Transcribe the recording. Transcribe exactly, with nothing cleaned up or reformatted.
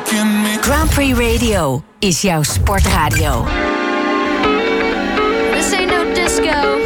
taking me. Grand Prix Radio is jouw sportradio. This ain't no disco.